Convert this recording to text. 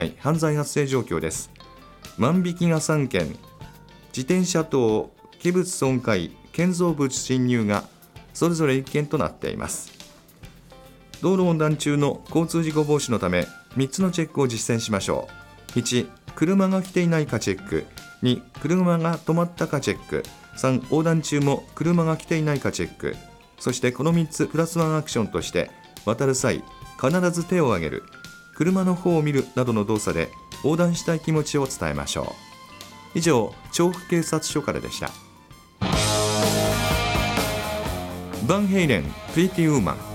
犯罪発生状況です。万引きが3件、自転車等器物損壊、建造物侵入がそれぞれ1件となっています。道路横断中の交通事故防止のため3つのチェックを実践しましょう。1、車が来ていないかチェック。2、車が止まったかチェック。3、横断中も車が来ていないかチェック。そしてこの3つプラスワンアクションとして、渡る際必ず手を上げる、車の方を見るなどの動作で横断したい気持ちを伝えましょう。以上、調布警察署からでした。バンヘイレン、プリティウーマン。